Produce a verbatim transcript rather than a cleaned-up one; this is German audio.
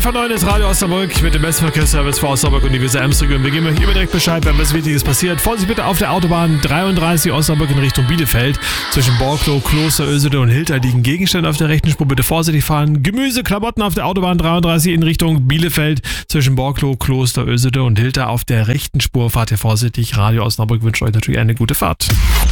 vor neun ist Radio Osnabrück mit dem besten Verkehrsservice für Osnabrück und die Weser Ems-Region. Wir geben euch immer direkt Bescheid, wenn was Wichtiges passiert. Vorsicht bitte auf der Autobahn dreiunddreißig Osnabrück in Richtung Bielefeld. Zwischen Borklow, Kloster, Ösede und Hilter liegen Gegenstände auf der rechten Spur. Bitte vorsichtig fahren. Gemüse, Klamotten auf der Autobahn dreiunddreißig in Richtung Bielefeld. Zwischen Borklow, Kloster, Ösede und Hilter auf der rechten Spur. Fahrt ihr vorsichtig. Radio Osnabrück wünscht euch natürlich eine gute Fahrt.